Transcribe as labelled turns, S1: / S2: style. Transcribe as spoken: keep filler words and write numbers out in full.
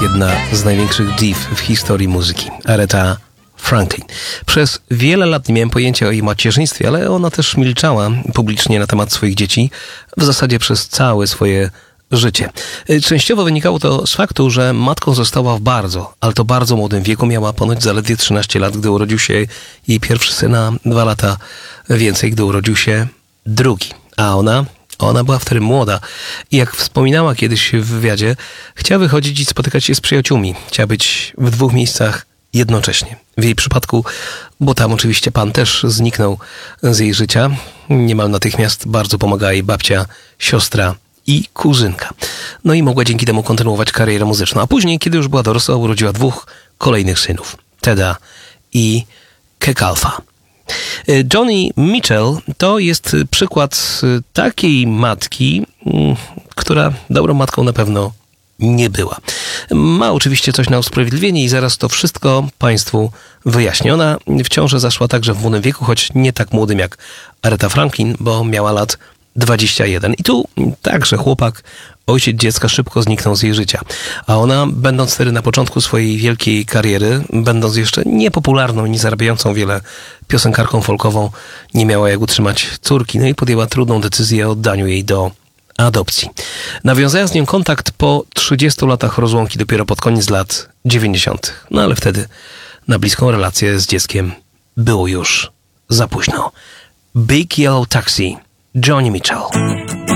S1: jedna z największych div w historii muzyki, Aretha Franklin. Przez wiele lat nie miałem pojęcia o jej macierzyństwie, ale ona też milczała publicznie na temat swoich dzieci w zasadzie przez całe swoje życie. Częściowo wynikało to z faktu, że matką została w bardzo, ale to bardzo młodym wieku. Miała ponoć zaledwie trzynaście lat, gdy urodził się jej pierwszy syn, a dwa lata więcej, gdy urodził się drugi. A ona... Ona była wtedy młoda i jak wspominała kiedyś w wywiadzie, chciała wychodzić i spotykać się z przyjaciółmi. Chciała być w dwóch miejscach jednocześnie. W jej przypadku, bo tam oczywiście pan też zniknął z jej życia, niemal natychmiast bardzo pomagała jej babcia, siostra i kuzynka. No i mogła dzięki temu kontynuować karierę muzyczną. A później, kiedy już była dorosła, urodziła dwóch kolejnych synów. Teda i Kekalfa. Joni Mitchell to jest przykład takiej matki, która dobrą matką na pewno nie była. Ma oczywiście coś na usprawiedliwienie i zaraz to wszystko Państwu wyjaśnię. Ona w ciążę zaszła także w młodym wieku, choć nie tak młodym jak Aretha Franklin, bo miała lat dwadzieścia jeden. I tu także chłopak, ojciec dziecka, szybko zniknął z jej życia. A ona, będąc wtedy na początku swojej wielkiej kariery, będąc jeszcze niepopularną, nie zarabiającą wiele piosenkarką folkową, nie miała jak utrzymać córki. No i podjęła trudną decyzję o oddaniu jej do adopcji. Nawiązała z nią kontakt po trzydziestu latach rozłąki, dopiero pod koniec lat dziewięćdziesiątych. No ale wtedy na bliską relację z dzieckiem było już za późno. Big Yellow Taxi, Joni Mitchell.